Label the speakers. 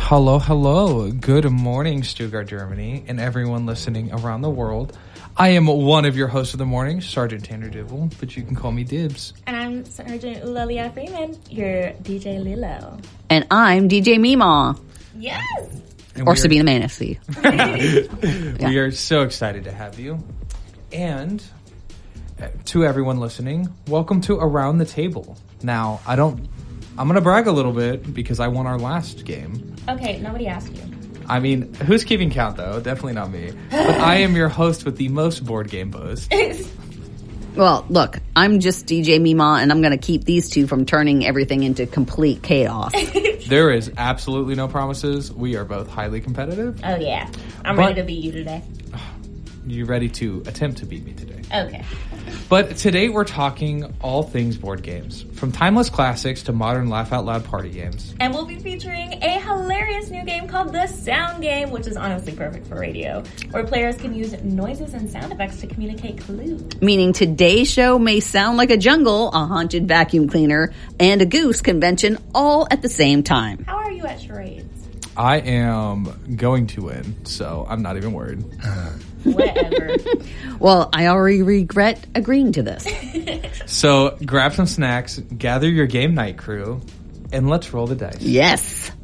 Speaker 1: Hello, hello. Good morning, Stuttgart, Germany, and everyone listening around the world. I am one of your hosts of the morning, Sergeant Tanner Dibble, but you can call me Dibs.
Speaker 2: And I'm Sergeant Eulalia Freeman, your DJ Lilo.
Speaker 3: And I'm DJ Meemaw.
Speaker 2: Yes!
Speaker 3: Or Sabina Manessy.
Speaker 1: We are so excited to have you. And to everyone listening, welcome to Around the Table. Now, I'm going to brag a little bit because I won our last game.
Speaker 2: Okay, nobody asked you.
Speaker 1: I mean, who's keeping count, though? Definitely not me. But I am your host with the most board game buzz.
Speaker 3: Well, look, I'm just DJ Meemaw, and I'm going to keep these two from turning everything into complete chaos.
Speaker 1: There is absolutely no promises. We are both highly competitive.
Speaker 2: Oh, yeah. I'm ready to beat you today.
Speaker 1: You ready to attempt to beat me today?
Speaker 2: Okay.
Speaker 1: But today we're talking all things board games, from timeless classics to modern laugh-out-loud party games.
Speaker 2: And we'll be featuring a hilarious new game called The Sound Game, which is honestly perfect for radio, where players can use noises and sound effects to communicate clues.
Speaker 3: Meaning today's show may sound like a jungle, a haunted vacuum cleaner, and a goose convention all at the same time.
Speaker 2: How are you at charades?
Speaker 1: I am going to win, so I'm not even worried.
Speaker 2: Whatever.
Speaker 3: Well, I already regret agreeing to this.
Speaker 1: So grab some snacks, gather your game night crew, and let's roll the dice.
Speaker 3: Yes.